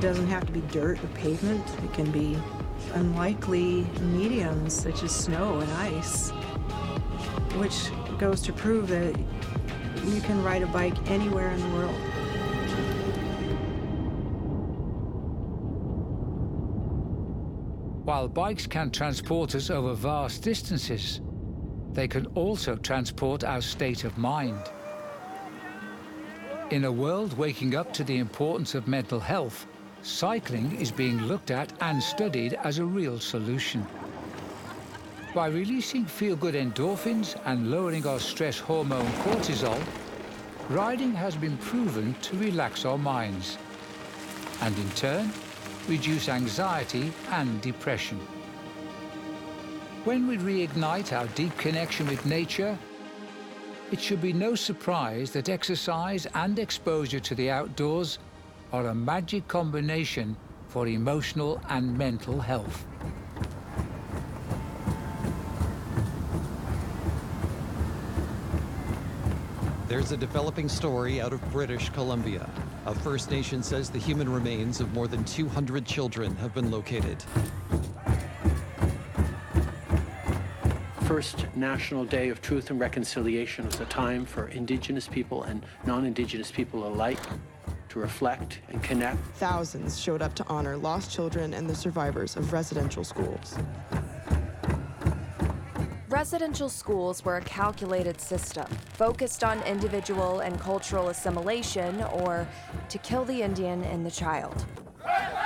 doesn't have to be dirt or pavement. It can be unlikely mediums such as snow and ice, which goes to prove that you can ride a bike anywhere in the world. While bikes can transport us over vast distances, they can also transport our state of mind. In a world waking up to the importance of mental health, cycling is being looked at and studied as a real solution. By releasing feel-good endorphins and lowering our stress hormone cortisol, riding has been proven to relax our minds and, in turn, reduce anxiety and depression. When we reignite our deep connection with nature, it should be no surprise that exercise and exposure to the outdoors are a magic combination for emotional and mental health. There's a developing story out of British Columbia. A First Nation says the human remains of more than 200 children have been located. First National Day of Truth and Reconciliation was a time for Indigenous people and non-Indigenous people alike to reflect and connect. Thousands showed up to honor lost children and the survivors of residential schools. Residential schools were a calculated system, focused on individual and cultural assimilation or to kill the Indian in the child.